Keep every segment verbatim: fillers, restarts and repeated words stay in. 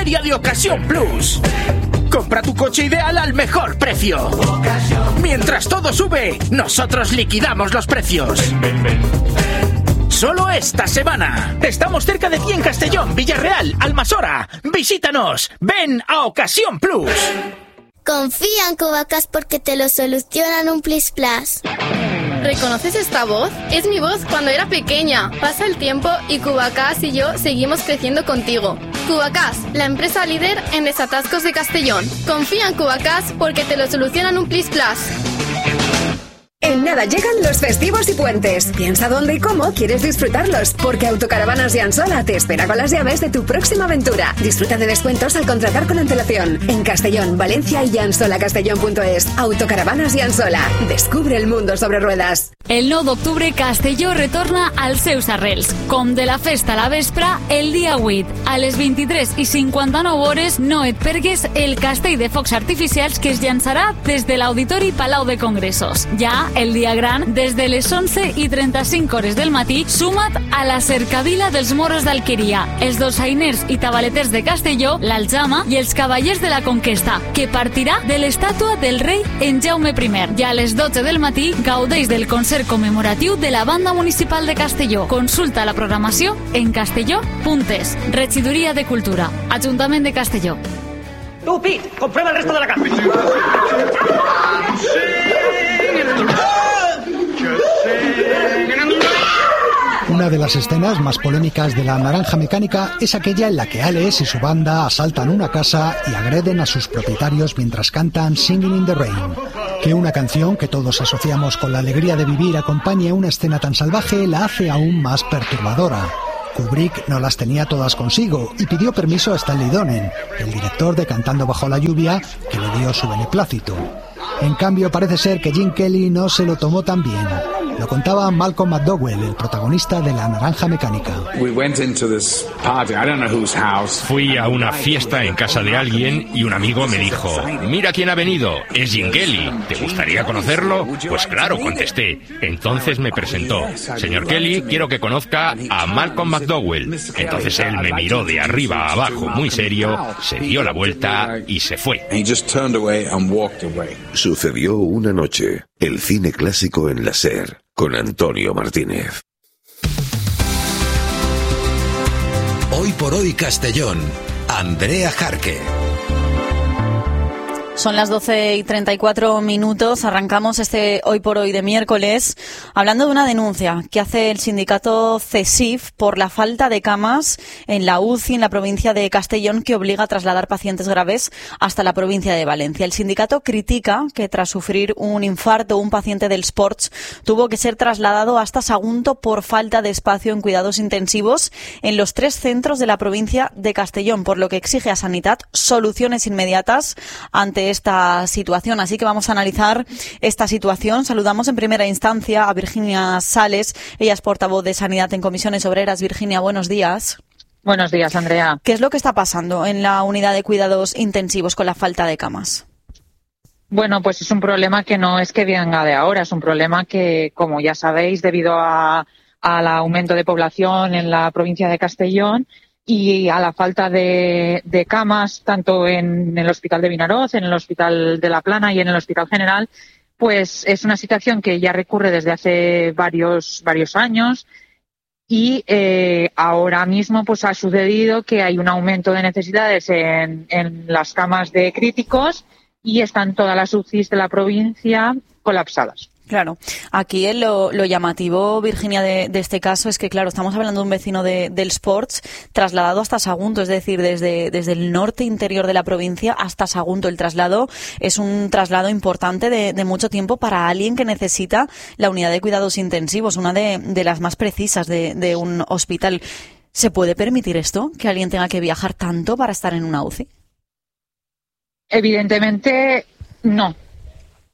día de Ocasión Plus. Compra tu coche ideal al mejor precio. Mientras todo sube, nosotros liquidamos los precios. Solo esta semana. Estamos cerca de ti en Castellón, Villarreal, Almasora. Visítanos. Ven a Ocasión Plus. Confía en Cubacas porque te lo solucionan un plis plas. ¿Reconoces esta voz? Es mi voz cuando era pequeña. Pasa el tiempo y Cubacas y yo seguimos creciendo contigo. Cubacas, la empresa líder en desatascos de Castellón. Confía en Cubacas porque te lo solucionan un plis plas. En nada llegan los festivos y puentes. Piensa dónde y cómo quieres disfrutarlos, porque Autocaravanas y Ansola te espera con las llaves de tu próxima aventura. Disfruta de descuentos al contratar con antelación. En Castellón, Valencia y Ansola Castellón punto es. Autocaravanas i Ansola. Descubre el mundo sobre ruedas. El nou d'octubre Castelló retorna als seus arrels. Com de la festa a la vespra, el dia vuit. A les vint-i-tres i cinquanta-nou hores no et pergues el castell de focs artificials que es llançarà des de l'Auditori Palau de Congressos. Ja el dia gran, des de les onze i trenta-cinc hores del matí, suma't a la cercavila dels moros d'Alqueria, els dolçainers i tabaleters de Castelló, l'Aljama i els cavallers de la Conquesta, que partirà de l'estàtua del rei en Jaume primer. I a les dotze del matí gaudeix del concert commemoratiu de la Banda Municipal de Castelló. Consulta la programació en castelló punt es. Regidoria de Cultura, Ajuntament de Castelló. Tú, Pete, comprueba el resto de la casa. Una de las escenas más polémicas de La Naranja Mecánica es aquella en la que Alex y su banda asaltan una casa y agreden a sus propietarios mientras cantan Singing in the Rain. Que una canción que todos asociamos con la alegría de vivir acompañe una escena tan salvaje la hace aún más perturbadora. Kubrick no las tenía todas consigo y pidió permiso a Stanley Donen, el director de Cantando bajo la lluvia, que le dio su beneplácito. En cambio, parece ser que Gene Kelly no se lo tomó tan bien. Lo contaba Malcolm McDowell, el protagonista de La Naranja Mecánica. Fui a una fiesta en casa de alguien y un amigo me dijo: mira quién ha venido, es Gene Kelly, ¿te gustaría conocerlo? Pues claro, contesté. Entonces me presentó: señor Kelly, quiero que conozca a Malcolm McDowell. Entonces él me miró de arriba a abajo muy serio, se dio la vuelta y se fue. Sucedió una noche, el cine clásico en la SER, con Antonio Martínez. Hoy por hoy Castellón, Andrea Jarque. Son las doce y treinta y cuatro minutos. Arrancamos este Hoy por Hoy de miércoles hablando de una denuncia que hace el sindicato CESIF por la falta de camas en la U C I en la provincia de Castellón, que obliga a trasladar pacientes graves hasta la provincia de Valencia. El sindicato critica que tras sufrir un infarto un paciente del Sports tuvo que ser trasladado hasta Sagunto por falta de espacio en cuidados intensivos en los tres centros de la provincia de Castellón, por lo que exige a Sanitat soluciones inmediatas ante esta situación. Así que vamos a analizar esta situación. Saludamos en primera instancia a Virginia Sales. Ella es portavoz de Sanidad en Comisiones Obreras. Virginia, buenos días. Buenos días, Andrea. ¿Qué es lo que está pasando en la unidad de cuidados intensivos con la falta de camas? Bueno, pues es un problema que no es que venga de ahora, es un problema que, como ya sabéis, debido a, al aumento de población en la provincia de Castellón y a la falta de, de camas, tanto en el Hospital de Vinaroz, en el Hospital de La Plana y en el Hospital General, pues es una situación que ya recurre desde hace varios, varios años y eh, ahora mismo pues ha sucedido que hay un aumento de necesidades en, en las camas de críticos y están todas las U C Is de la provincia colapsadas. Claro, aquí lo, lo llamativo, Virginia, de, de este caso es que, claro, estamos hablando de un vecino de, del Sports trasladado hasta Sagunto, es decir, desde, desde el norte interior de la provincia hasta Sagunto. El traslado es un traslado importante de, de mucho tiempo para alguien que necesita la unidad de cuidados intensivos, una de, de las más precisas de, de un hospital. ¿Se puede permitir esto, que alguien tenga que viajar tanto para estar en una U C I? Evidentemente, no.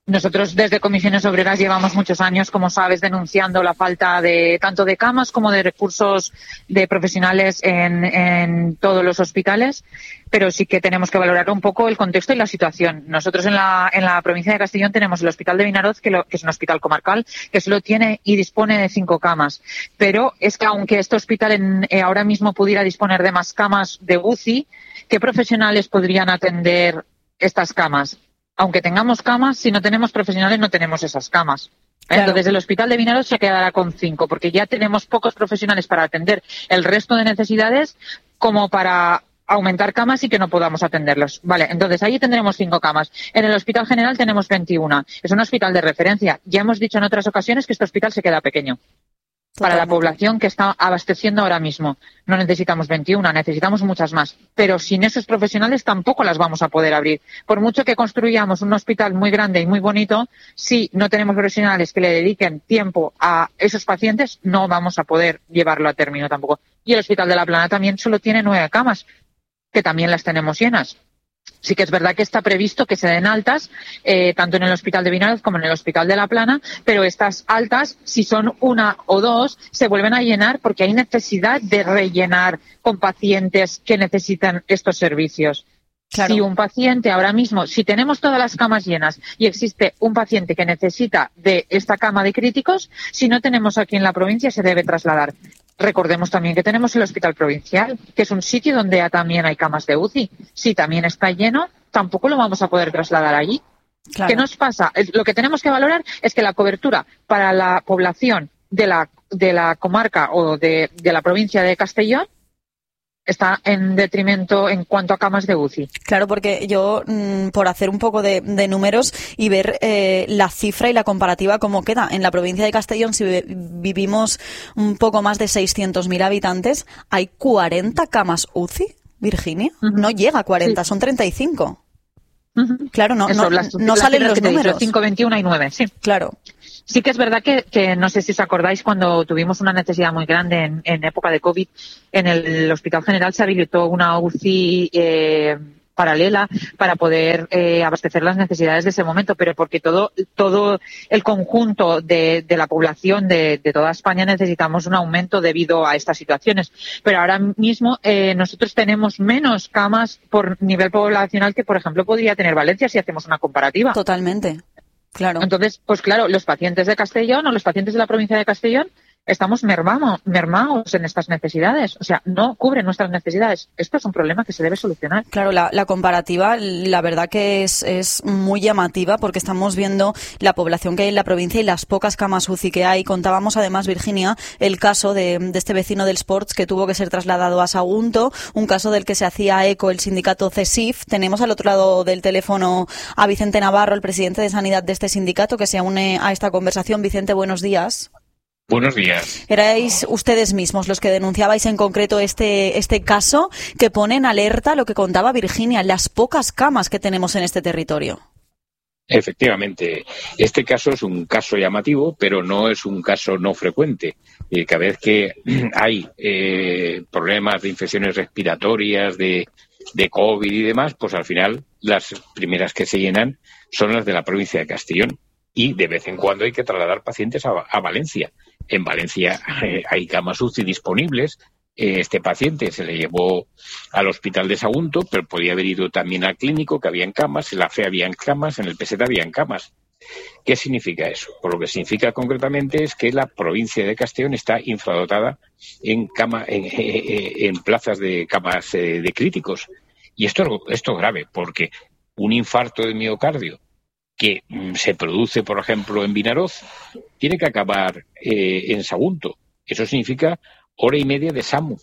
Nosotros desde Comisiones Obreras llevamos muchos años, como sabes, denunciando la falta de tanto de camas como de recursos de profesionales en, en todos los hospitales, pero sí que tenemos que valorar un poco el contexto y la situación. Nosotros en la, en la provincia de Castellón tenemos el Hospital de Vinaroz, que, lo, que es un hospital comarcal, que solo tiene y dispone de cinco camas. Pero es que aunque este hospital en, eh, ahora mismo pudiera disponer de más camas de U C I, ¿qué profesionales podrían atender estas camas? Aunque tengamos camas, si no tenemos profesionales no tenemos esas camas. Claro. Entonces el Hospital de Vinaroz se quedará con cinco, porque ya tenemos pocos profesionales para atender el resto de necesidades como para aumentar camas y que no podamos atenderlos. Vale, entonces ahí tendremos cinco camas. En el Hospital General tenemos veintiuno. Es un hospital de referencia. Ya hemos dicho en otras ocasiones que este hospital se queda pequeño. Totalmente. Para la población que está abasteciendo ahora mismo. No necesitamos veintiuno, necesitamos muchas más. Pero sin esos profesionales tampoco las vamos a poder abrir. Por mucho que construyamos un hospital muy grande y muy bonito, si no tenemos profesionales que le dediquen tiempo a esos pacientes, no vamos a poder llevarlo a término tampoco. Y el Hospital de La Plana también solo tiene nueve camas, que también las tenemos llenas. Sí que es verdad que está previsto que se den altas, eh, tanto en el Hospital de Vinaroz como en el Hospital de La Plana, pero estas altas, si son una o dos, se vuelven a llenar porque hay necesidad de rellenar con pacientes que necesitan estos servicios. Claro. Si un paciente ahora mismo, si tenemos todas las camas llenas y existe un paciente que necesita de esta cama de críticos, si no tenemos aquí en la provincia se debe trasladar. Recordemos también que tenemos el Hospital Provincial, que es un sitio donde también hay camas de U C I. Si también está lleno, tampoco lo vamos a poder trasladar allí. Claro. ¿Qué nos pasa? Lo que tenemos que valorar es que la cobertura para la población de la, de la comarca o de, de la provincia de Castellón está en detrimento en cuanto a camas de U C I. Claro, porque yo, mmm, por hacer un poco de, de números y ver eh, la cifra y la comparativa cómo queda. En la provincia de Castellón, si vivimos un poco más de seiscientos mil habitantes, hay cuarenta camas U C I, Virginia. Uh-huh. No llega a cuarenta, sí. Son treinta y cinco. Uh-huh. Claro, no, Eso, no, las, no las salen los números. cinco, veintiuno y nueve, sí. Claro. Sí que es verdad que, que no sé si os acordáis, cuando tuvimos una necesidad muy grande en, en época de COVID, en el Hospital General se habilitó una U C I eh, paralela para poder eh, abastecer las necesidades de ese momento, pero porque todo todo el conjunto de, de la población de, de toda España necesitamos un aumento debido a estas situaciones. Pero ahora mismo eh, nosotros tenemos menos camas por nivel poblacional que, por ejemplo, podría tener Valencia si hacemos una comparativa. Totalmente. Claro. Entonces, pues claro, los pacientes de Castellón o los pacientes de la provincia de Castellón estamos mermamos, mermados en estas necesidades. O sea, no cubren nuestras necesidades. Esto es un problema que se debe solucionar. Claro, la, la comparativa, la verdad que es, es muy llamativa porque estamos viendo la población que hay en la provincia y las pocas camas U C I que hay. Contábamos además, Virginia, el caso de, de este vecino del Sports que tuvo que ser trasladado a Sagunto, un caso del que se hacía eco el sindicato CESIF. Tenemos al otro lado del teléfono a Vicente Navarro, el presidente de Sanidad de este sindicato, que se une a esta conversación. Vicente, buenos días. Buenos días. Erais ustedes mismos los que denunciabais en concreto este este caso que pone en alerta lo que contaba Virginia, las pocas camas que tenemos en este territorio. Efectivamente, este caso es un caso llamativo, pero no es un caso no frecuente. Eh, cada vez que hay eh, problemas de infecciones respiratorias, de, de COVID y demás, pues al final las primeras que se llenan son las de la provincia de Castellón. Y de vez en cuando hay que trasladar pacientes a, a Valencia. En Valencia eh, hay camas U C I disponibles. Eh, este paciente se le llevó al hospital de Sagunto, pero podía haber ido también al clínico, que habían camas, en la F E habían camas, en el P S T habían camas. ¿Qué significa eso? Pues lo que significa concretamente es que la provincia de Castellón está infradotada en, cama, en, en, en plazas de camas eh, de críticos. Y esto, esto es grave, porque un infarto de miocardio que se produce, por ejemplo, en Vinaroz, tiene que acabar eh, en Sagunto. Eso significa hora y media de SAMU.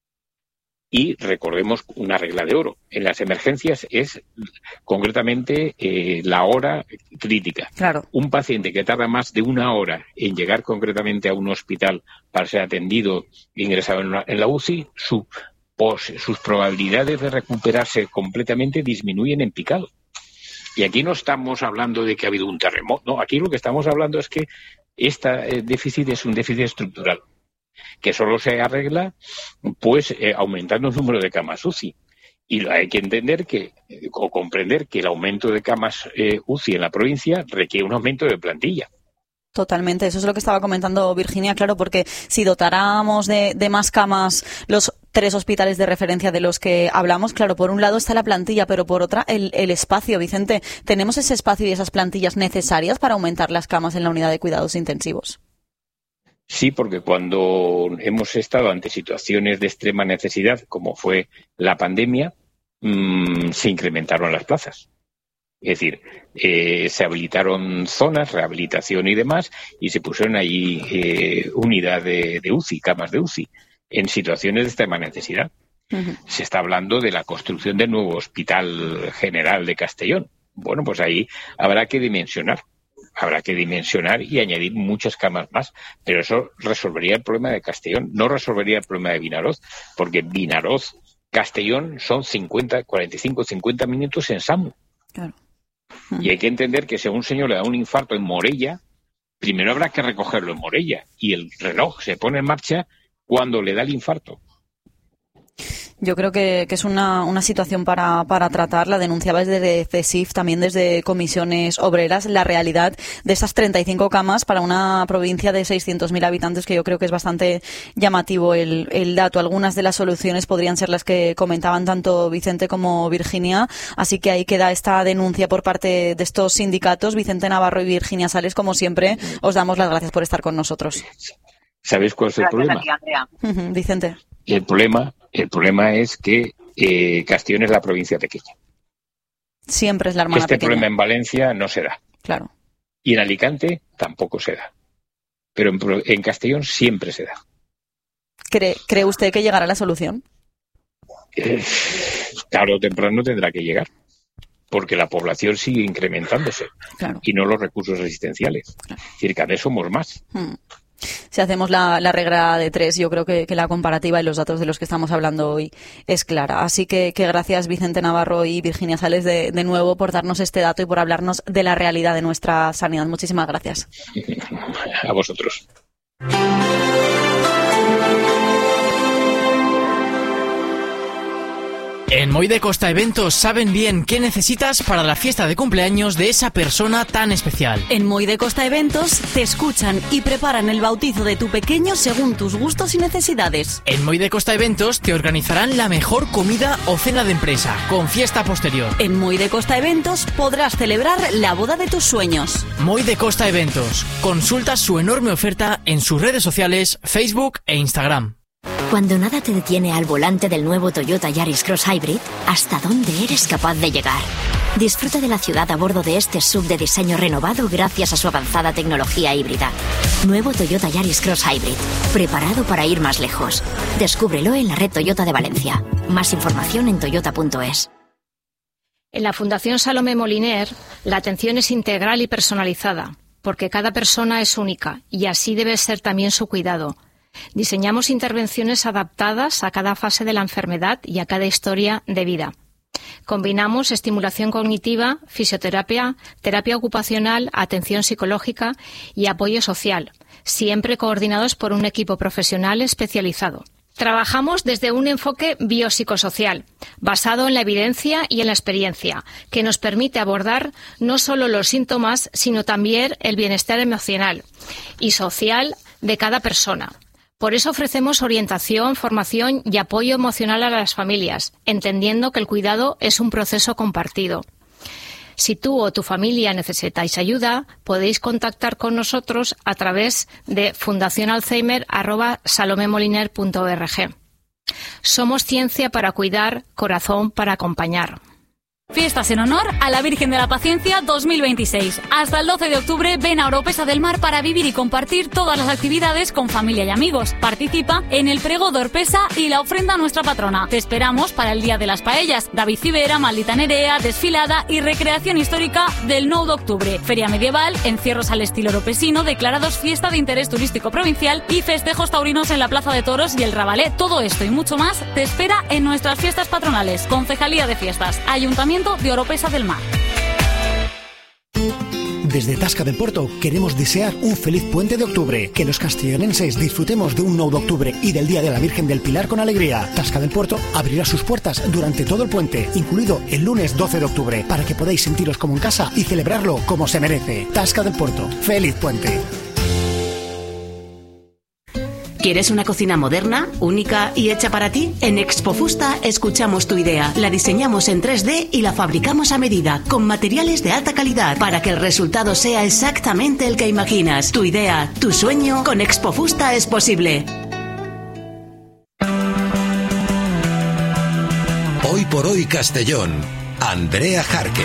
Y recordemos una regla de oro. En las emergencias es concretamente eh, la hora crítica. Claro. Un paciente que tarda más de una hora en llegar concretamente a un hospital para ser atendido e ingresado en, una, en la U C I, su, pues, sus probabilidades de recuperarse completamente disminuyen en picado. Y aquí no estamos hablando de que ha habido un terremoto, no, aquí lo que estamos hablando es que este déficit es un déficit estructural, que solo se arregla pues eh, aumentando el número de camas U C I. Y hay que entender que, o comprender que el aumento de camas eh, U C I en la provincia requiere un aumento de plantilla. Totalmente, eso es lo que estaba comentando Virginia, claro, porque si dotáramos de, de más camas los tres hospitales de referencia de los que hablamos, claro, por un lado está la plantilla, pero por otra el, el espacio. Vicente, ¿tenemos ese espacio y esas plantillas necesarias para aumentar las camas en la unidad de cuidados intensivos? Sí, porque cuando hemos estado ante situaciones de extrema necesidad, como fue la pandemia, mmm, se incrementaron las plazas. Es decir, eh, se habilitaron zonas, rehabilitación y demás, y se pusieron allí eh, unidad de, de U C I, camas de U C I, en situaciones de extrema necesidad. Uh-huh. Se está hablando de la construcción del nuevo Hospital General de Castellón. Bueno, pues ahí habrá que dimensionar. Habrá que dimensionar y añadir muchas camas más, pero eso resolvería el problema de Castellón, no resolvería el problema de Vinaroz, porque Vinaroz, Castellón son cincuenta, cuarenta y cinco, cincuenta minutos en SAMU. Claro. Y hay que entender que si a un señor le da un infarto en Morella, primero habrá que recogerlo en Morella y el reloj se pone en marcha cuando le da el infarto. Yo creo que, que es una, una situación para, para tratar. La denunciabais desde CESIF, también desde comisiones obreras, la realidad de estas treinta y cinco camas para una provincia de seiscientos mil habitantes, que yo creo que es bastante llamativo el, el dato. Algunas de las soluciones podrían ser las que comentaban tanto Vicente como Virginia, así que ahí queda esta denuncia por parte de estos sindicatos. Vicente Navarro y Virginia Sales, como siempre, os damos las gracias por estar con nosotros. ¿Sabéis cuál es el Gracias problema? a ti, Andrea. Uh-huh, Vicente. El problema, el problema es que eh, Castellón es la provincia pequeña. Siempre es la hermana este pequeña. Problema en Valencia no se da. Claro. Y en Alicante tampoco se da. Pero en, en Castellón siempre se da. ¿Cree, ¿Cree usted que llegará la solución? Eh, tarde o temprano tendrá que llegar. Porque la población sigue incrementándose. Claro. Y no los recursos asistenciales. Claro. Es decir, cada vez somos más. Hmm. Si hacemos la, la regla de tres, yo creo que, que la comparativa y los datos de los que estamos hablando hoy es clara. Así que, que gracias Vicente Navarro y Virginia Sales de, de nuevo por darnos este dato y por hablarnos de la realidad de nuestra sanidad. Muchísimas gracias. A vosotros. En Moy de Costa Eventos saben bien qué necesitas para la fiesta de cumpleaños de esa persona tan especial. En Moy de Costa Eventos te escuchan y preparan el bautizo de tu pequeño según tus gustos y necesidades. En Moy de Costa Eventos te organizarán la mejor comida o cena de empresa, con fiesta posterior. En Moy de Costa Eventos podrás celebrar la boda de tus sueños. Moy de Costa Eventos. Consulta su enorme oferta en sus redes sociales, Facebook e Instagram. Cuando nada te detiene al volante del nuevo Toyota Yaris Cross Hybrid, ¿hasta dónde eres capaz de llegar? Disfruta de la ciudad a bordo de este S U V de diseño renovado gracias a su avanzada tecnología híbrida. Nuevo Toyota Yaris Cross Hybrid, preparado para ir más lejos. Descúbrelo en la red Toyota de Valencia. Más información en toyota punto es. En la Fundación Salomé Moliner, la atención es integral y personalizada, porque cada persona es única y así debe ser también su cuidado. Diseñamos intervenciones adaptadas a cada fase de la enfermedad y a cada historia de vida. Combinamos estimulación cognitiva, fisioterapia, terapia ocupacional, atención psicológica y apoyo social, siempre coordinados por un equipo profesional especializado. Trabajamos desde un enfoque biopsicosocial, basado en la evidencia y en la experiencia, que nos permite abordar no solo los síntomas, sino también el bienestar emocional y social de cada persona. Por eso ofrecemos orientación, formación y apoyo emocional a las familias, entendiendo que el cuidado es un proceso compartido. Si tú o tu familia necesitáis ayuda, podéis contactar con nosotros a través de fundación alzheimer arroba salomemoliner punto org. Somos ciencia para cuidar, corazón para acompañar. Fiestas en honor a la Virgen de la Paciencia dos mil veintiséis. Hasta el doce de octubre ven a Oropesa del Mar para vivir y compartir todas las actividades con familia y amigos. Participa en el Prego de Orpesa y la ofrenda a nuestra patrona. Te esperamos para el Día de las Paellas, David Civera, Maldita Nerea, desfilada y recreación histórica del nueve de octubre. Feria medieval, encierros al estilo oropesino, declarados fiesta de interés turístico provincial y festejos taurinos en la Plaza de Toros y el Rabalé. Todo esto y mucho más te espera en nuestras fiestas patronales. Concejalía de Fiestas, Ayuntamiento de Oropesa del Mar. Desde Tasca del Porto queremos desear un feliz puente de octubre, que los castellonenses disfrutemos de un nuevo de octubre y del Día de la Virgen del Pilar con alegría. Tasca del Porto abrirá sus puertas durante todo el puente, incluido el lunes doce de octubre, para que podáis sentiros como en casa y celebrarlo como se merece. Tasca del Porto, feliz puente. ¿Quieres una cocina moderna, única y hecha para ti? En Expofusta escuchamos tu idea, la diseñamos en tres D y la fabricamos a medida, con materiales de alta calidad, para que el resultado sea exactamente el que imaginas. Tu idea, tu sueño, con Expofusta es posible. Hoy por hoy Castellón, Andrea Jarque.